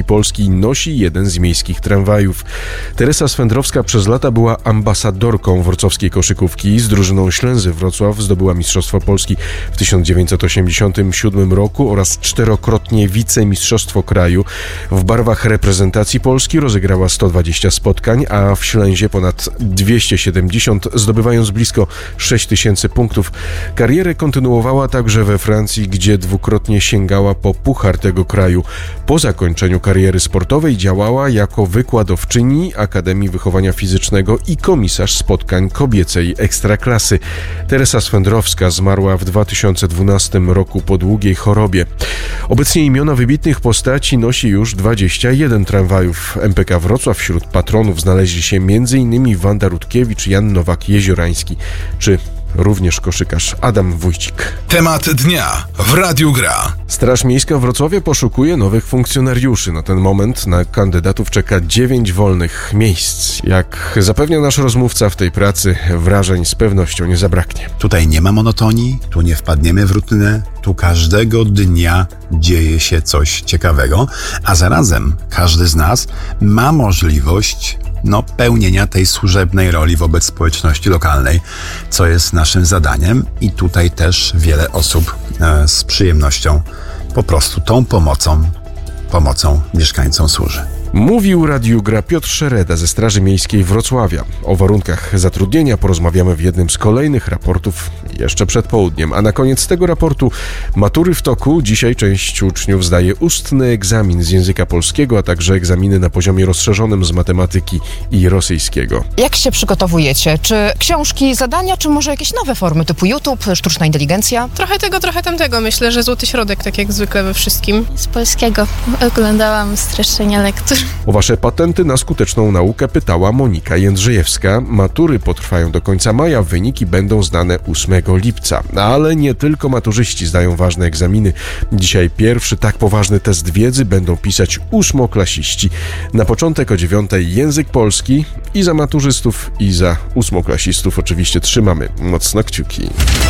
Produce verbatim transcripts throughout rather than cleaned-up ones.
reprezentacji Polski nosi jeden z miejskich tramwajów. Teresa Swędrowska przez lata była ambasadorką wrocławskiej koszykówki. Z drużyną Ślęzy Wrocław zdobyła Mistrzostwo Polski w tysiąc dziewięćset osiemdziesiątym siódmym roku oraz czterokrotnie wicemistrzostwo kraju. W barwach reprezentacji Polski rozegrała sto dwadzieścia spotkań, a w Ślęzie ponad dwieście siedemdziesiąt, zdobywając blisko sześć tysięcy punktów. Karierę kontynuowała także we Francji, gdzie dwukrotnie sięgała po puchar tego kraju. Po zakończeniu kariery sportowej działała jako wykładowczyni Akademii Wychowania Fizycznego i komisarz spotkań kobiecej ekstraklasy. Teresa Swędrowska zmarła w dwa tysiące dwunastym roku po długiej chorobie. Obecnie imiona wybitnych postaci nosi już dwadzieścia jeden tramwajów. M P K Wrocław. Wśród patronów znaleźli się między innymi Wanda Rutkiewicz, Jan Nowak-Jeziorański czy również koszykarz Adam Wójcik. Temat dnia w Radiu Gra. Straż Miejska w Wrocławiu poszukuje nowych funkcjonariuszy. Na ten moment na kandydatów czeka dziewięć wolnych miejsc. Jak zapewnia nasz rozmówca, w tej pracy wrażeń z pewnością nie zabraknie. Tutaj nie ma monotonii, tu nie wpadniemy w rutynę, tu każdego dnia dzieje się coś ciekawego, a zarazem każdy z nas ma możliwość no, pełnienia tej służebnej roli wobec społeczności lokalnej, co jest naszym zadaniem i tutaj też wiele osób e, z przyjemnością po prostu tą pomocą, pomocą mieszkańcom służy. Mówił Radiu Gra Piotr Szereda ze Straży Miejskiej Wrocławia. O warunkach zatrudnienia porozmawiamy w jednym z kolejnych raportów jeszcze przed południem. A na koniec tego raportu matury w toku. Dzisiaj część uczniów zdaje ustny egzamin z języka polskiego, a także egzaminy na poziomie rozszerzonym z matematyki i rosyjskiego. Jak się przygotowujecie? Czy książki, zadania, czy może jakieś nowe formy typu YouTube, sztuczna inteligencja? Trochę tego, trochę tamtego. Myślę, że złoty środek, tak jak zwykle we wszystkim. Z polskiego oglądałam streszczenia lektur. O wasze patenty na skuteczną naukę pytała Monika Jędrzejewska. Matury potrwają do końca maja, wyniki będą znane ósmego lipca. Ale nie tylko maturzyści zdają ważne egzaminy. Dzisiaj pierwszy tak poważny test wiedzy będą pisać ósmoklasiści. Na początek o dziewiątej język polski i za maturzystów, i za ósmoklasistów oczywiście trzymamy mocno kciuki.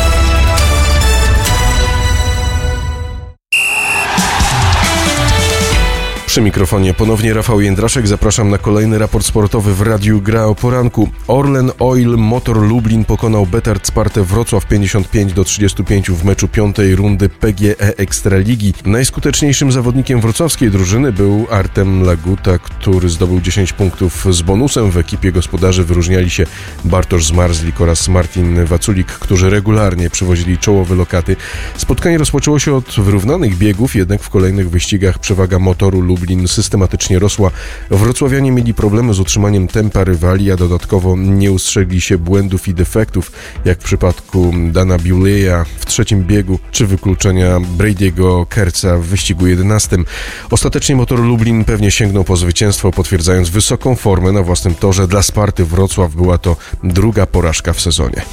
Przy mikrofonie ponownie Rafał Jędraszek. Zapraszam na kolejny raport sportowy w Radiu Gra o poranku. Orlen Oil Motor Lublin pokonał Betard Spartę Wrocław pięćdziesiąt pięć do trzydziestu pięciu w meczu piątej rundy P G E Ekstraligi. Najskuteczniejszym zawodnikiem wrocławskiej drużyny był Artem Laguta, który zdobył dziesięć punktów z bonusem. W ekipie gospodarzy wyróżniali się Bartosz Zmarzlik oraz Martin Waculik, którzy regularnie przywozili czołowe lokaty. Spotkanie rozpoczęło się od wyrównanych biegów, jednak w kolejnych wyścigach przewaga motoru Lublin Lublin systematycznie rosła. Wrocławianie mieli problemy z utrzymaniem tempa rywali, a dodatkowo nie ustrzegli się błędów i defektów, jak w przypadku Dana Biuleya w trzecim biegu, czy wykluczenia Brady'ego Kerca w wyścigu jedenastym. Ostatecznie motor Lublin pewnie sięgnął po zwycięstwo, potwierdzając wysoką formę na własnym torze. Dla Sparty Wrocław była to druga porażka w sezonie.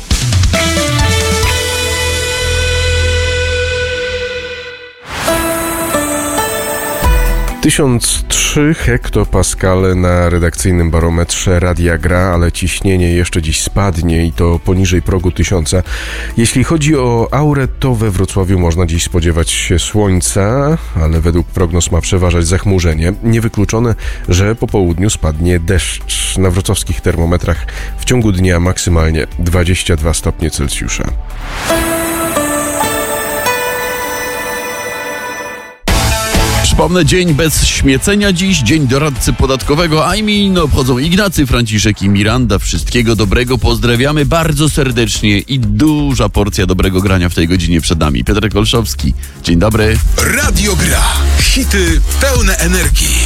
tysiąc trzy hektopaskale na redakcyjnym barometrze Radia Gra, ale ciśnienie jeszcze dziś spadnie i to poniżej progu tysiąca. Jeśli chodzi o aurę, to we Wrocławiu można dziś spodziewać się słońca, ale według prognoz ma przeważać zachmurzenie. Niewykluczone, że po południu spadnie deszcz. Na wrocławskich termometrach w ciągu dnia maksymalnie dwadzieścia dwa stopnie Celsjusza. Przypomnę, dzień bez śmiecenia dziś, dzień doradcy podatkowego, a imieniny obchodzą Ignacy, Franciszek i Miranda. Wszystkiego dobrego, pozdrawiamy bardzo serdecznie i duża porcja dobrego grania w tej godzinie przed nami. Piotr Kolszowski, dzień dobry. Radio Gra. Hity pełne energii.